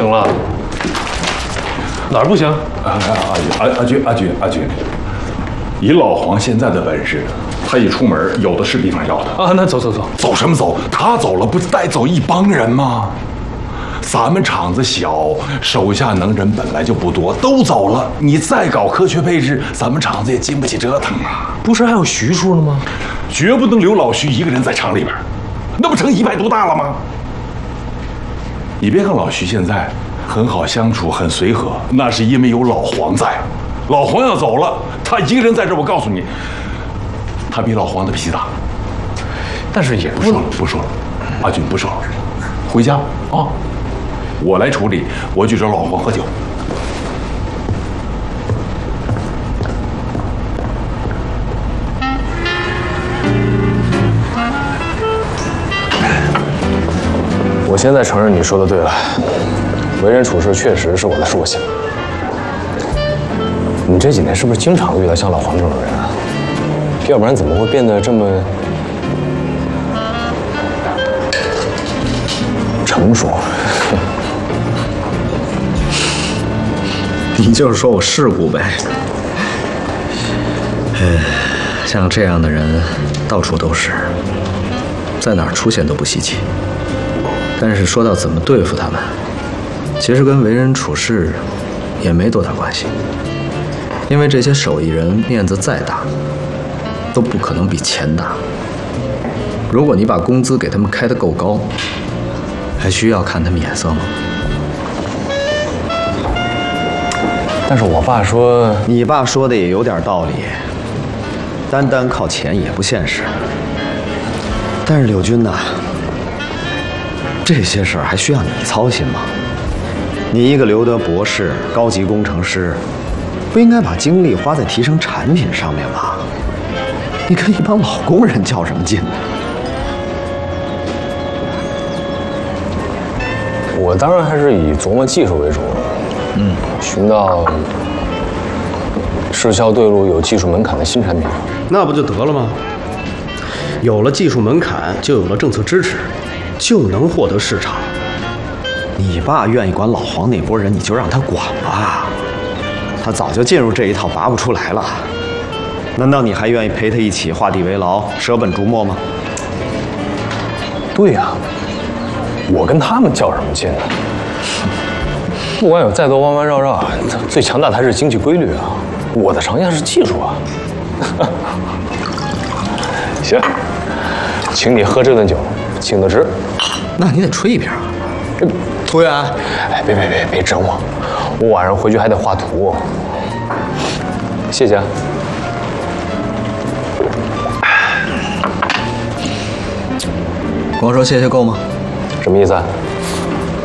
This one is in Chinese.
行了。哪儿不行？ 阿军，以老黄现在的本事，他一出门有的是地方要他。 啊，那走。 走什么走？他走了，不是带走一帮人吗？咱们厂子小，手下能人本来就不多，都走了，你再搞科学配置，咱们厂子也经不起折腾啊！ 不是还有徐叔呢吗？ 绝不能留老徐一个人在厂里边，那不成一败独大了吗？你别看老徐现在很好相处，很随和，那是因为有老黄在。老黄要走了，他一个人在这，我告诉你，他比老黄的脾气大。 但是也不说了，阿军不说了，回家啊！我来处理，我去找老黄喝酒。 我现在承认你说的对了，为人处事确实是我的弱项。你这几年是不是经常遇到像老黄这种人啊？要不然怎么会变得这么成熟？ 你就是说我世故呗。像这样的人到处都是，在哪儿出现都不稀奇。但是说到怎么对付他们，其实跟为人处事也没多大关系。因为这些手艺人面子再大，都不可能比钱大。如果你把工资给他们开得够高，还需要看他们眼色吗？ 但是我爸说， 你爸说的也有点道理，单单靠钱也不现实。但是柳军呐，这些事儿还需要你操心吗？你一个留德博士、高级工程师，不应该把精力花在提升产品上面吗？你跟一帮老工人较什么劲呢？ 我当然还是以琢磨技术为主，寻到市销对路有技术门槛的新产品。 那不就得了吗？有了技术门槛，就有了政策支持，就能获得市场。 你爸愿意管老黄那波人，你就让他管吧。他早就进入这一套，拔不出来了。难道你还愿意陪他一起画地为牢、舍本逐末吗？ 对呀，我跟他们较什么劲呢？不管有再多弯弯绕绕，最强大的还是经济规律啊！我的长项是技术啊！行，请你喝这顿酒，请得值。 那你得吹一瓶啊！ 服务员，哎，别整我，我晚上回去还得画图。谢谢啊。 光说谢谢够吗？ 什么意思啊？